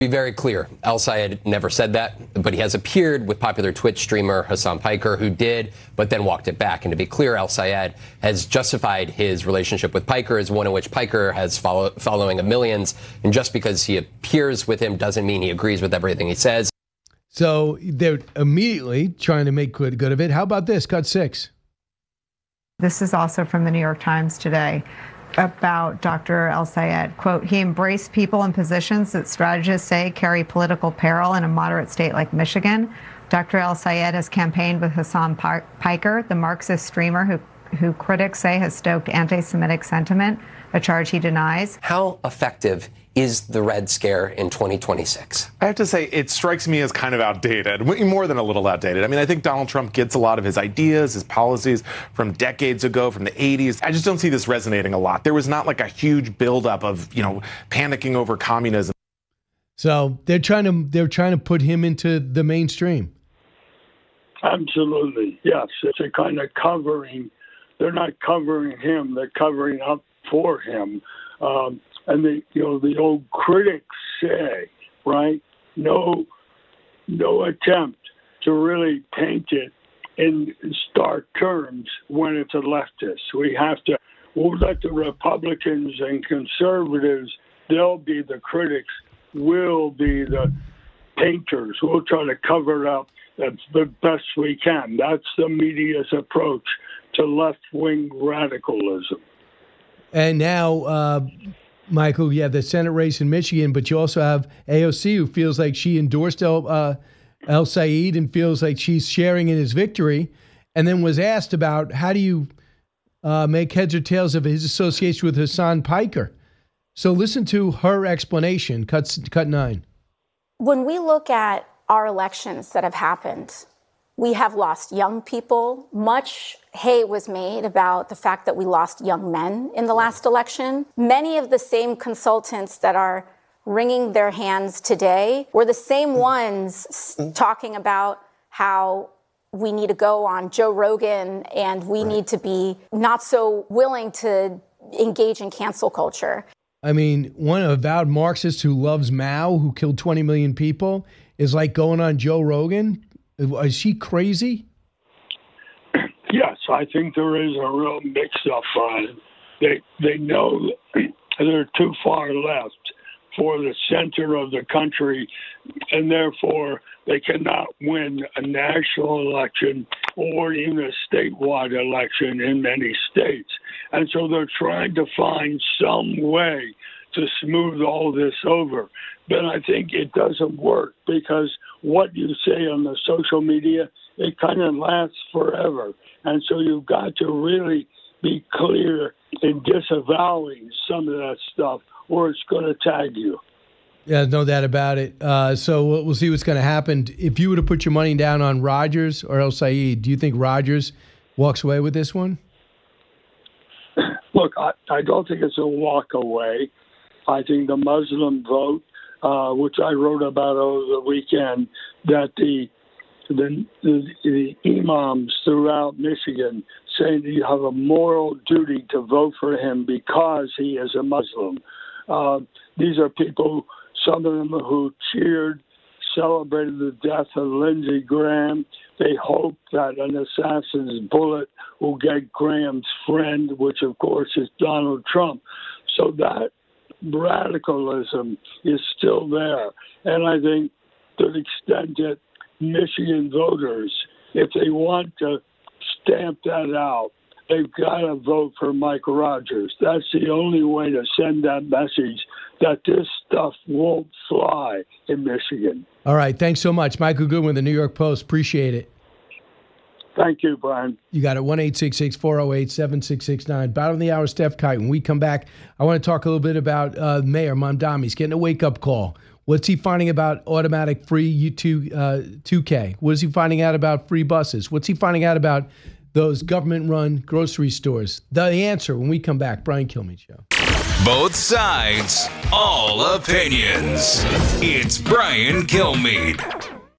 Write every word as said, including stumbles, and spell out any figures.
Be very clear, El Sayed never said that, but he has appeared with popular Twitch streamer Hassan Piker, who did, but then walked it back. And to be clear, El Sayed has justified his relationship with Piker as one in which Piker has follow, following of millions. And just because he appears with him doesn't mean he agrees with everything he says. So they're immediately trying to make good, good of it. How about this? Cut six. This is also from the New York Times today about Doctor El Sayed. Quote, he embraced people in positions that strategists say carry political peril in a moderate state like Michigan. Doctor El Sayed has campaigned with Hassan Piker, the Marxist streamer who, who critics say has stoked anti-Semitic sentiment, a charge he denies. How effective is the Red Scare in twenty twenty-six? I have to say, it strikes me as kind of outdated, more than a little outdated. I mean, I think Donald Trump gets a lot of his ideas, his policies from decades ago, from the eighties. I just don't see this resonating a lot. There was not like a huge buildup of, you know, panicking over communism. So they're trying to they're trying to put him into the mainstream. Absolutely, yes. It's a kind of covering. They're not covering him; they're covering up for him. Um, And the you know the old critics say, right? No, no attempt to really paint it in stark terms when it's a leftist. We have to. We'll let the Republicans and conservatives. They'll be the critics. We'll be the painters. We'll try to cover it up as the best we can. That's the media's approach to left-wing radicalism. And now. Uh Michael, you have the Senate race in Michigan, but you also have A O C, who feels like she endorsed El, uh, El Sayed and feels like she's sharing in his victory, and then was asked about how do you uh, make heads or tails of his association with Hassan Piker. So listen to her explanation, cut, cut nine. When we look at our elections that have happened, we have lost young people. Much hay was made about the fact that we lost young men in the last election. Many of the same consultants that are wringing their hands today were the same ones talking about how we need to go on Joe Rogan and we right. need to be not so willing to engage in cancel culture. I mean, one avowed Marxist who loves Mao, who killed twenty million people, is like going on Joe Rogan. Is she crazy? Yes, I think there is a real mix-up on it. They they know they're too far left for the center of the country, and therefore they cannot win a national election or even a statewide election in many states. And so they're trying to find some way to smooth all this over. But I think it doesn't work because what you say on the social media, it kind of lasts forever. And so you've got to really be clear in disavowing some of that stuff or it's going to tag you. Yeah, no doubt about it. Uh, so we'll, we'll see what's going to happen. If you were to put your money down on Rogers or El Sayed, do you think Rogers walks away with this one? Look, I, I don't think it's a walk away. I think the Muslim vote, uh, which I wrote about over the weekend, that the the, the the imams throughout Michigan saying that you have a moral duty to vote for him because he is a Muslim. Uh, these are people, some of them who cheered, celebrated the death of Lindsey Graham. They hope that an assassin's bullet will get Graham's friend, which of course is Donald Trump. So that radicalism is still there. And I think to the extent that Michigan voters, if they want to stamp that out, they've got to vote for Mike Rogers. That's the only way to send that message that this stuff won't fly in Michigan. All right. Thanks so much. Michael Goodwin, the New York Post. Appreciate it. Thank you, Brian. You got it. one eight six six, four oh eight, seven six six nine. Bottom of the hour, Steph Kite. When we come back, I want to talk a little bit about uh, Mayor Mamdani. He's getting a wake-up call. What's he finding about automatic free U two, uh, two K? What is he finding out about free buses? What's he finding out about those government-run grocery stores? The answer when we come back. Brian Kilmeade Show. Both sides, all opinions. It's Brian Kilmeade.